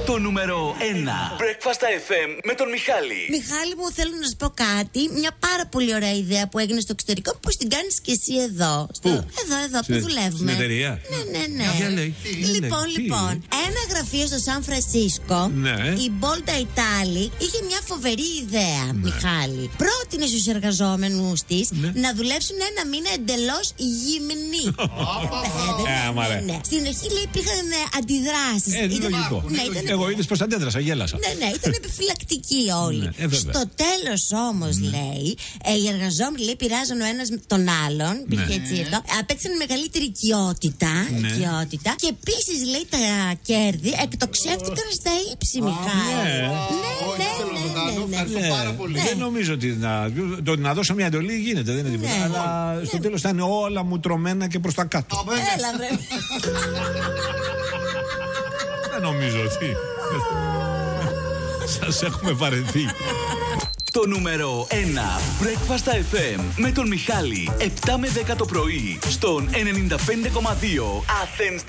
Το νούμερο 1 Breakfast FM με τον Μιχάλη. Μιχάλη μου, θέλω να σου πω κάτι. Μια πάρα πολύ ωραία ιδέα που έγινε στο εξωτερικό. Πώς την κάνεις και εσύ εδώ? Πού? Εδώ που δουλεύουμε. Στην εταιρεία. Ναι. Λοιπόν, ένα γραφείο στο Σαν Φρανσίσκο, η Bolda Italy είχε μια φοβερή ιδέα, Μιχάλη. Πρότεινε στους εργαζόμενους της να δουλέψουν ένα μήνα εντελώς γυμνοί. Στην αρχή λέει υπήρχαν αντιδράσεις. Εγώ είδες πως αντέδρασα, γέλασα. Ναι, ήταν επιφυλακτικοί όλοι. Στο τέλος όμως, λέει, οι εργαζόμενοι, λέει, πειράζαν ο ένας τον άλλον. Υπήρχε έτσι αυτό. Απέκτησαν μεγαλύτερη οικειότητα. Και επίσης, λέει, τα κέρδη εκτοξεύτηκαν στα ύψη, Μιχάλη. Ναι. Δεν νομίζω ότι να δώσω μια εντολή γίνεται, δεν είναι τίποτα. Αλλά στο τέλος θα είναι όλα μου τρωμένα και προς τα κάτω. Έλα, βρε. Δεν νομίζω ότι σας έχουμε βαρεθεί. Το νούμερο 1 Breakfast FM με τον Μιχάλη. 7 με 10 το πρωί στον 95,2 Athens.